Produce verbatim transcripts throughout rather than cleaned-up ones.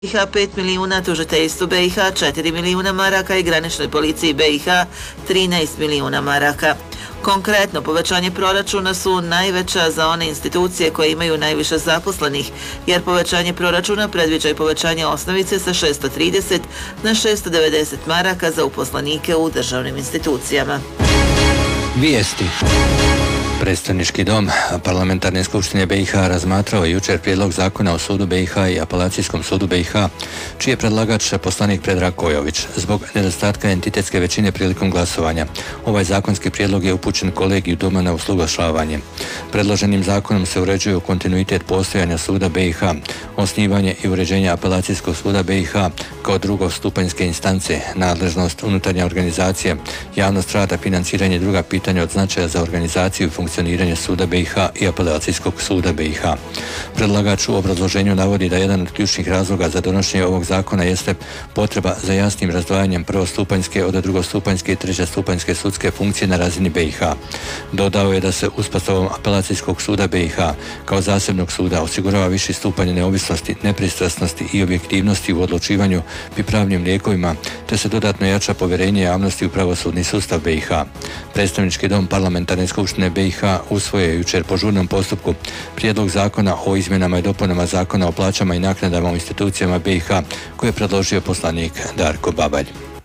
B i H pet milijuna, tužiteljstvu B i H četiri milijuna maraka i graničnoj policiji B i H trinaest milijuna maraka. Konkretno, povećanje proračuna su najveća za one institucije koje imaju najviše zaposlenih, jer povećanje proračuna predviđa i povećanje osnovice sa šesto trideset na šesto devedeset maraka za uposlenike u državnim institucijama. Vijesti. Predstavnički dom Parlamentarne skupštine B i H razmatrao je jučer prijedlog zakona o sudu B i H i apelacijskom sudu B i H, čiji je predlagač poslanik Predrag Kojović, zbog nedostatka entitetske većine prilikom glasovanja. Ovaj zakonski prijedlog je upućen kolegiju doma na usuglašavanje. Predloženim zakonom se uređuje kontinuitet postojanja suda B i H, osnivanje i uređenje apelacijskog suda B i H kao drugostupanjske instance, nadležnost, unutarnja organizacija, javnost rada, financiranje i druga pitanja od značaja za organizaciju i funkcioniranje suda B i H i apelacijskog suda B i H. Predlagač u obrazloženju navodi da jedan od ključnih razloga za donošenje ovog zakona jeste potreba za jasnim razdvajanjem prvostupanjske od drugostupanjske i trećestupanjske sudske funkcije na razini B i H. Dodao je da se uspostavom apelacijskog suda B i H kao zasebnog suda osigurava viši stupanj neovisnosti, nepristrasnosti i objektivnosti u odlučivanju pri pravnim lijekovima, te se dodatno jača povjerenje javnosti u pravosudni sustav B i H. Predstavnički dom Parlamentarne skupštine B i H usvojio je jučer po žurnom postupku prijedlog zakona o izmjenama i dopunama zakona o plaćama i naknadama u institucijama B i H koje je predložio poslanik Darko Babalj.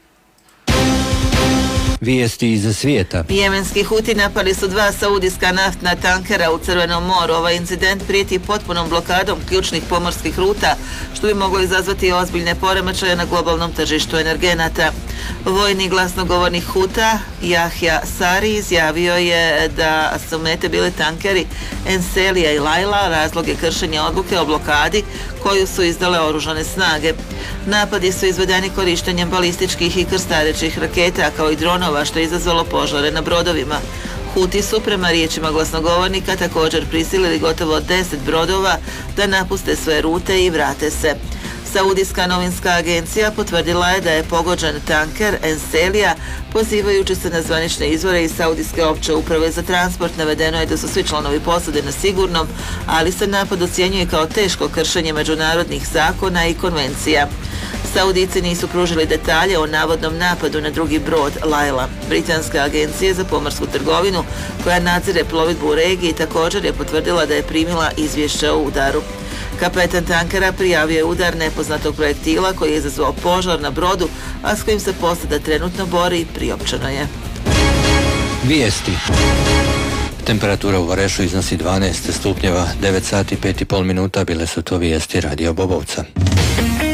Vijesti iz svijeta. Jemenski Huti napali su dva saudijska naftna tankera u Crvenom moru. Ovaj incident prijeti potpunom blokadom ključnih pomorskih ruta, što bi moglo izazvati ozbiljne poremećaje na globalnom tržištu energenata. Vojni glasnogovornik Huta, Jahja Sari, izjavio je da su mete bili tankeri Enselija i Laila, razlog je kršenja odluke o blokadi koju su izdale oružane snage. Napadi su izvedeni korištenjem balističkih i krstarećih raketa kao i dronova, što je izazvalo požare na brodovima. Huti su, prema riječima glasnogovornika, također prisilili gotovo deset brodova da napuste svoje rute i vrate se. Saudijska novinska agencija potvrdila je da je pogođen tanker Enselija, pozivajući se na zvanične izvore iz Saudijske opće uprave za transport. Navedeno je da su svi članovi posade na sigurnom, ali se napad ocjenjuje kao teško kršenje međunarodnih zakona i konvencija. Saudijci nisu pružili detalje o navodnom napadu na drugi brod Laila. Britanska agencija za pomorsku trgovinu, koja nadzire plovidbu u regiji, također je potvrdila da je primila izvješće o udaru. Kapetan tankera prijavio je udar nepoznatog projektila koji je izazvao požar na brodu, a s kojim se posada trenutno bori i priopćeno je. Vijesti. Temperatura u Varešu iznosi dvanaest stupnjeva, devet sati i pet i pol minuta, bile su to vijesti Radio Bobovca.